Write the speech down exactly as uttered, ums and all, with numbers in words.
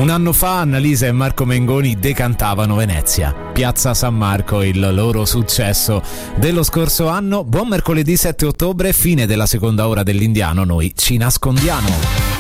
Un anno fa Annalisa e Marco Mengoni decantavano Venezia. Piazza San Marco, il loro successo dello scorso anno. Buon mercoledì sette ottobre, fine della seconda ora dell'Indiano, noi ci nascondiamo.